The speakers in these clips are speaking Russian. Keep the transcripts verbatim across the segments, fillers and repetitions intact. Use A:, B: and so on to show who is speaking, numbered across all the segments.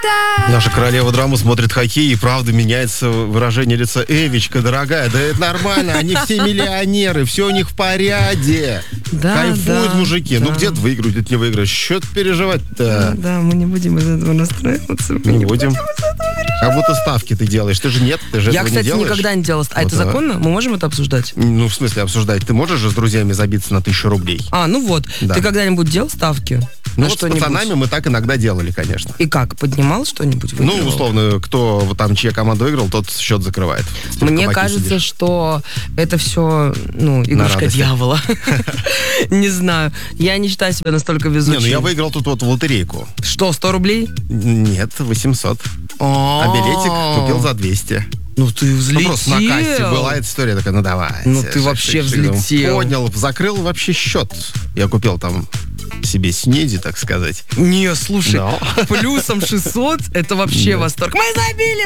A: Наша королева драмы смотрит хоккей, и правда меняется выражение лица. Эвичка, дорогая, да это нормально, они все миллионеры, все у них в порядке.
B: Да,
A: Кайфуют
B: да,
A: мужики.
B: да.
A: Ну где-то выиграют, где-то не выиграешь. Счет переживать-то.
B: Да, да, мы не будем из этого настраиваться.
A: Не, не будем. Как будто ставки ты делаешь. Ты же нет, ты же
B: Я,
A: этого
B: кстати,
A: не делаешь.
B: никогда не делала. А
A: Вот
B: это
A: да.
B: законно? Мы можем это обсуждать?
A: Ну, в смысле обсуждать? Ты можешь же с друзьями забиться на тысячу рублей?
B: А, ну вот.
A: Да.
B: Ты когда-нибудь делал ставки?
A: Ну
B: на
A: вот с
B: что-нибудь?
A: пацанами мы так иногда делали, конечно.
B: И как? Поднимал что-нибудь?
A: Ну,
B: Выигрывал?
A: условно, кто вот там, чья команда выиграл, тот счет закрывает. Ты в
B: Мне
A: кабаке
B: кажется,
A: сидишь.
B: что это все, ну, игрушка
A: радости.
B: дьявола. Не знаю. Я не считаю себя настолько
A: Не,
B: везучей.
A: ну я выиграл тут вот в лотерейку.
B: Что, сто рублей?
A: Нет, восемьсот. А билетик купил за двести.
B: Ну ты
A: Ну,
B: взлетел.
A: просто на кассе была эта история такая, ну давай.
B: Ну, ты вообще взлетел.
A: Поднял, закрыл вообще счет. Я купил там себе снеди, так сказать.
B: Не, слушай,
A: Но.
B: плюсом шестьсот, это вообще
A: Да.
B: восторг. Мы забили!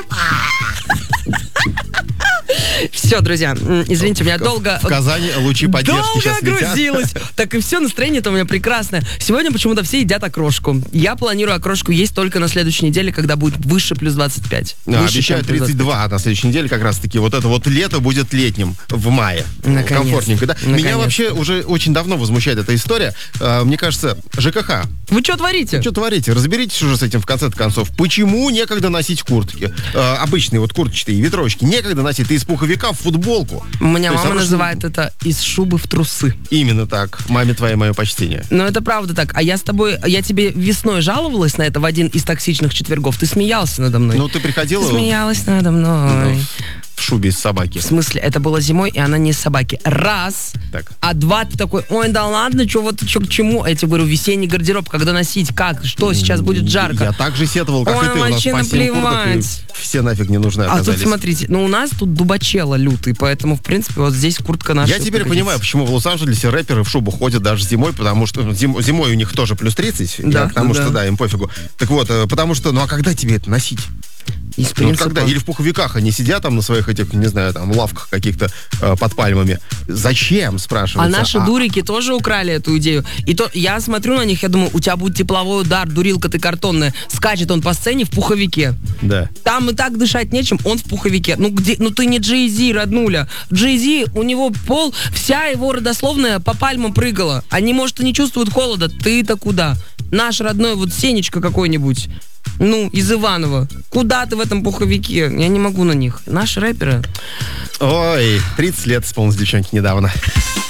B: Все, друзья, м, извините, у меня долго...
A: В Казани лучи поддержки
B: Долго
A: сейчас летят.
B: грузилась. Так и все, настроение-то у меня прекрасное. Сегодня почему-то все едят окрошку. Я планирую окрошку есть только на следующей неделе, когда будет выше плюс двадцать пять.
A: Да,
B: Выше,
A: обещают
B: чем плюс
A: тридцать два на следующей неделе, как раз таки. Вот это вот лето будет летним в мае.
B: Наконец-то.
A: Комфортненько, да?
B: Наконец-то.
A: Меня вообще уже очень давно возмущает эта история. А, Мне кажется, ЖКХ,
B: Вы что творите?
A: что творите? Разберитесь уже с этим в конце концов. Почему некогда носить куртки? А, обычные вот куртчатые ветровочки. Некогда носить. Ты из пуховика в футболку.
B: У меня
A: То есть
B: мама
A: оно ж-
B: называет это из шубы в трусы.
A: Именно так. Маме твоей мое почтение.
B: Но это правда так. А я с тобой, я тебе весной жаловалась на это в один из токсичных четвергов. Ты смеялся надо мной.
A: Ну, ты приходила
B: Ты смеялась надо мной.
A: ну, в шубе из собаки.
B: В смысле, это было зимой, и она не из собаки. Раз.
A: Так.
B: А два, ты такой, ой, да ладно, что вот, что к чему? Я тебе говорю, весенний гардероб, когда носить, как, что, сейчас будет жарко.
A: Я так же сетовал, как
B: Ой,
A: и ты. У нас
B: вообще
A: по семь курток, и
B: наплевать.
A: все нафиг не нужны
B: А
A: оказались.
B: тут смотрите, ну у нас тут дубачело лютый, поэтому, в принципе, вот здесь куртка наша.
A: Я теперь
B: пригодится.
A: понимаю, почему в Лос-Анджелесе рэперы в шубу ходят даже зимой, потому что ну, зим- зимой у них тоже плюс тридцать,
B: Да,
A: я потому
B: да.
A: что, да, им пофигу. Так вот, э, потому что, ну а когда тебе это носить?
B: Из
A: Ну, вот
B: принципа.
A: когда? Или в пуховиках они сидят там на своих этих, не знаю, там, лавках каких-то э, под пальмами. Зачем,
B: А
A: спрашивается?
B: наши дурики тоже украли эту идею. И то я смотрю на них, я думаю, у тебя будет тепловой удар, дурилка ты картонная. Скачет он по сцене в пуховике.
A: Да.
B: Там и так дышать нечем, он в пуховике. Ну где, ну ты не Джей-Зи, роднуля. Джей-Зи, у него пол, вся его родословная по пальмам прыгала. Они, может, и не чувствуют холода. Ты-то куда? Наш родной вот Сенечка какой-нибудь. Ну, из Иванова. Куда ты в этом пуховике? Я не могу на них. Наши рэперы.
A: Ой, тридцать лет исполнилось девчонки недавно.